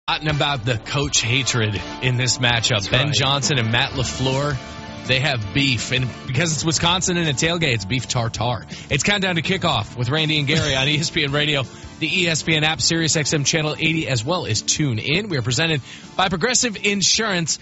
Talking about the coach hatred in this matchup. That's Ben Johnson and Matt LaFleur, they have beef. And because it's Wisconsin and a tailgate, it's beef tartare. It's countdown to kickoff with Randy and Gary on ESPN Radio, the ESPN app, Sirius XM Channel 80, as well as Tune In. We are presented by Progressive Insurance.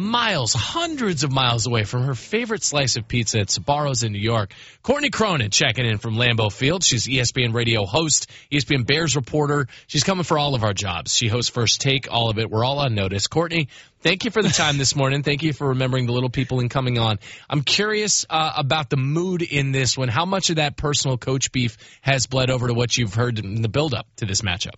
Hundreds of miles away from her favorite slice of pizza at Sbarro's in New York. Courtney Cronin checking in from Lambeau Field. She's ESPN radio host, ESPN Bears reporter. She's coming for all of our jobs. She hosts First Take, all of it. We're all on notice. Courtney, thank you for the time this morning. Thank you for remembering the little people and coming on. I'm curious about the mood in this one. How much of that personal coach beef has bled over to what you've heard in the build-up to this matchup?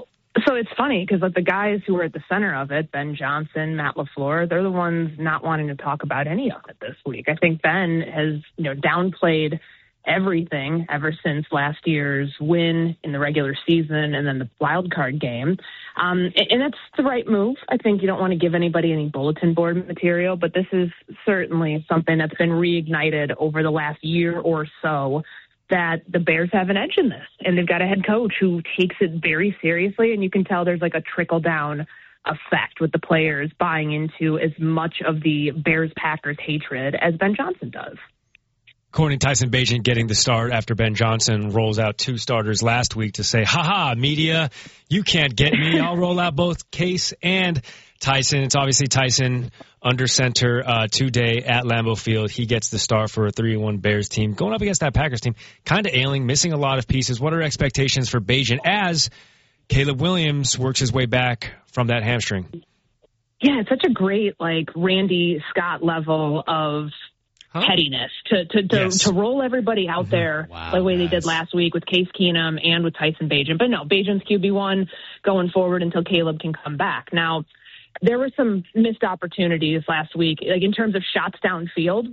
So it's funny because the guys who were at the center of it, Ben Johnson, Matt LaFleur, they're the ones not wanting to talk about any of it this week. I think Ben has, downplayed everything ever since last year's win in the regular season and then the wild card game. And that's the right move. I think you don't want to give anybody any bulletin board material, but this is certainly something that's been reignited over the last year or so, that the Bears have an edge in this. And they've got a head coach who takes it very seriously, and you can tell there's like a trickle-down effect with the players buying into as much of the Bears-Packers hatred as Ben Johnson does. Courtney, Tyson Bagent getting the start after Ben Johnson rolls out two starters last week to say, ha-ha, media, you can't get me. I'll roll out both Case and Tyson. It's obviously Tyson under center today at Lambeau Field. He gets the start for a 3-1 Bears team. Going up against that Packers team, kind of ailing, missing a lot of pieces. What are expectations for Bagent as Caleb Williams works his way back from that hamstring? Yeah, it's such a great, Randy Scott level of pettiness to roll everybody out there the way they did last week with Case Keenum and with Tyson Bagent. But no, Bagent's QB1 going forward until Caleb can come back. Now, there were some missed opportunities last week, in terms of shots downfield.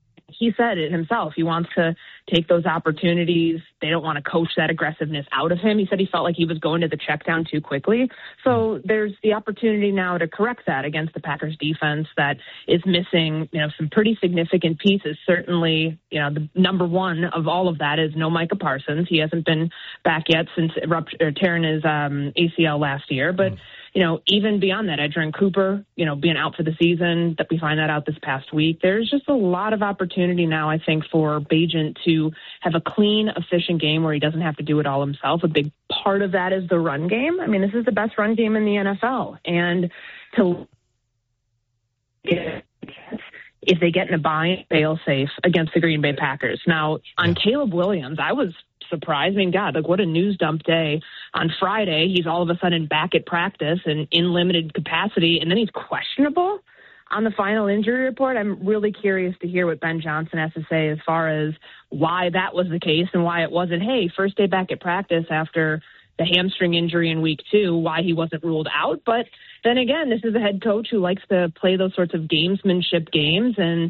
He said it himself. He wants to take those opportunities. They don't want to coach that aggressiveness out of him. He said he felt like he was going to the check down too quickly. So there's the opportunity now to correct that against the Packers defense that is missing, some pretty significant pieces. Certainly, the number one of all of that is no Micah Parsons. He hasn't been back yet since tearing his ACL last year. But even beyond that, Edgerrin Cooper, being out for the season, that we find that out this past week. There's just a lot of opportunity now, I think, for Bagent to have a clean, efficient game where he doesn't have to do it all himself. A big part of that is the run game. I mean, this is the best run game in the NFL. And if they get in a bind, fail safe against the Green Bay Packers. Now, on Caleb Williams, I was surprised. I mean, God, what a news dump day. On Friday, he's all of a sudden back at practice and in limited capacity, and then he's questionable on the final injury report. I'm really curious to hear what Ben Johnson has to say as far as why that was the case and why it wasn't, hey, first day back at practice after the hamstring injury in week 2, why he wasn't ruled out. But then again, this is a head coach who likes to play those sorts of gamesmanship games, and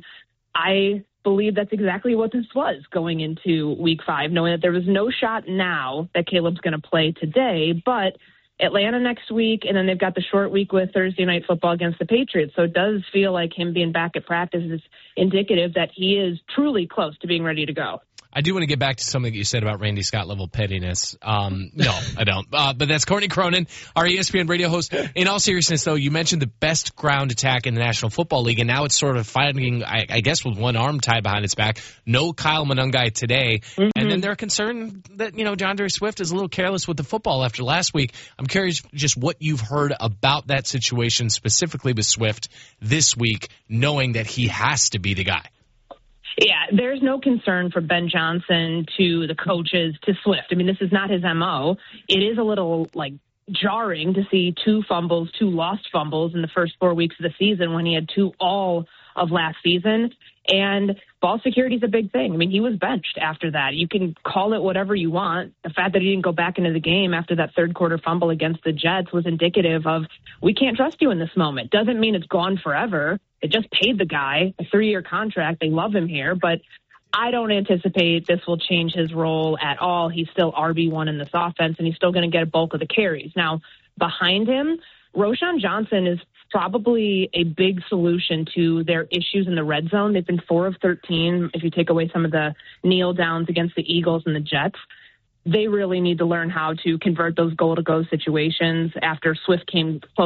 I believe that's exactly what this was going into week 5, knowing that there was no shot now that Caleb's going to play today, but Atlanta next week, and then they've got the short week with Thursday Night Football against the Patriots. So it does feel like him being back at practice is indicative that he is truly close to being ready to go. I do want to get back to something that you said about Randy Scott level pettiness. No, I don't. But that's Courtney Cronin, our ESPN radio host. In all seriousness, though, you mentioned the best ground attack in the National Football League, and now it's sort of fighting, I guess, with one arm tied behind its back. No Kyle Monangai today. Mm-hmm. And then they're concerned that, DeAndre Swift is a little careless with the football after last week. I'm curious just what you've heard about that situation, specifically with Swift this week, knowing that he has to be the guy. Yeah, there's no concern for Ben Johnson to the coaches to Swift. I mean, this is not his MO. It is a little, jarring to see 2 lost fumbles in the first 4 weeks of the season when he had 2 all of last season. And ball security is a big thing. I mean, he was benched after that. You can call it whatever you want. The fact that he didn't go back into the game after that third quarter fumble against the Jets was indicative of, we can't trust you in this moment. Doesn't mean it's gone forever. It just paid the guy a 3-year contract. They love him here, but I don't anticipate this will change his role at all. He's still RB1 in this offense, and he's still going to get a bulk of the carries. Now, behind him, Roschon Johnson is probably a big solution to their issues in the red zone. They've been 4 of 13 if you take away some of the kneel downs against the Eagles and the Jets. They really need to learn how to convert those goal-to-go situations after Swift came close